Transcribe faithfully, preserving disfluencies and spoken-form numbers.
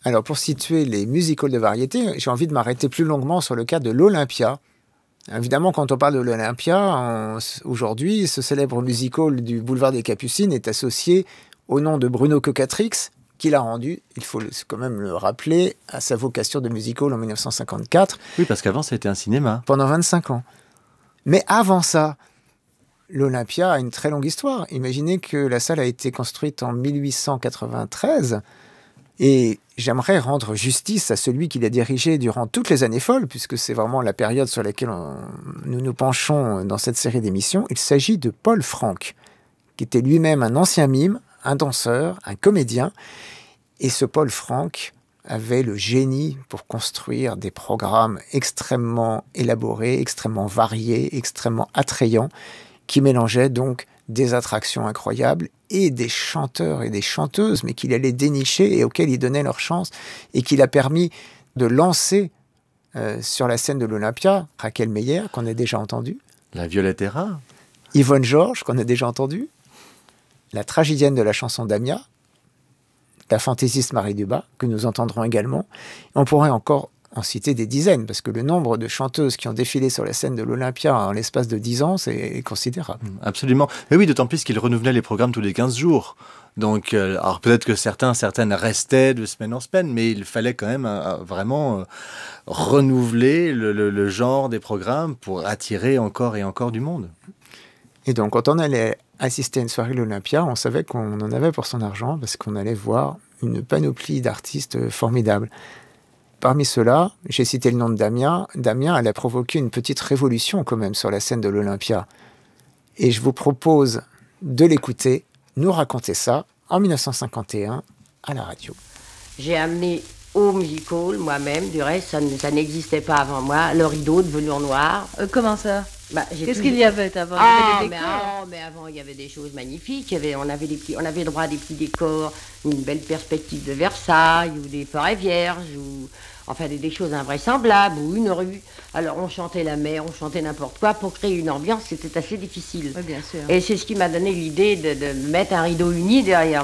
Alors, pour situer les musicals de variété, j'ai envie de m'arrêter plus longuement sur le cas de l'Olympia. Évidemment, quand on parle de l'Olympia, on, aujourd'hui, ce célèbre musical du boulevard des Capucines est associé au nom de Bruno Cocatrix, qui l'a rendu, il faut quand même le rappeler, à sa vocation de musical en dix-neuf cent cinquante-quatre. Oui, parce qu'avant, c'était un cinéma. Pendant vingt-cinq ans. Mais avant ça, l'Olympia a une très longue histoire. Imaginez que la salle a été construite en mille huit cent quatre-vingt-treize et j'aimerais rendre justice à celui qui l'a dirigé durant toutes les années folles, puisque c'est vraiment la période sur laquelle on, nous nous penchons dans cette série d'émissions. Il s'agit de Paul Franck, qui était lui-même un ancien mime, un danseur, un comédien. Et ce Paul Franck avait le génie pour construire des programmes extrêmement élaborés, extrêmement variés, extrêmement attrayants, qui mélangeaient donc des attractions incroyables et des chanteurs et des chanteuses, mais qu'il allait dénicher et auxquels il donnait leur chance, et qu'il a permis de lancer euh, sur la scène de l'Olympia Raquel Meyer, qu'on a déjà entendu. La Violette est rare. Yvonne Georges, qu'on a déjà entendu. La tragédienne de la chanson Damia. La fantaisiste Marie Dubas, que nous entendrons également. On pourrait encore en citer des dizaines, parce que le nombre de chanteuses qui ont défilé sur la scène de l'Olympia en l'espace de dix ans, c'est considérable. Absolument. Mais oui, d'autant plus qu'il renouvelait les programmes tous les quinze jours. Donc, euh, alors peut-être que certains, certaines restaient de semaine en semaine, mais il fallait quand même euh, vraiment euh, renouveler le, le, le genre des programmes pour attirer encore et encore du monde. Et donc, quand on allait assister à une soirée de l'Olympia, on savait qu'on en avait pour son argent, parce qu'on allait voir une panoplie d'artistes formidables. Parmi ceux-là, j'ai cité le nom de Damien. Damien, elle a provoqué une petite révolution quand même sur la scène de l'Olympia. Et je vous propose de l'écouter, nous raconter ça en dix-neuf cent cinquante et un à la radio. J'ai amené au musical moi-même, du reste ça, ça n'existait pas avant moi, le rideau de velours noir. Euh, comment ça? Bah, Qu'est-ce tout... qu'il y avait avant? Ah, il y avait des mais, décors. ah, mais avant il y avait des choses magnifiques. Il y avait, on, avait des petits, on avait droit à des petits décors, une belle perspective de Versailles ou des forêts vierges ou enfin des, des choses invraisemblables ou une rue. Alors on chantait la mer, on chantait n'importe quoi pour créer une ambiance. C'était assez difficile. Oui, bien sûr. Et c'est ce qui m'a donné l'idée de, de mettre un rideau uni derrière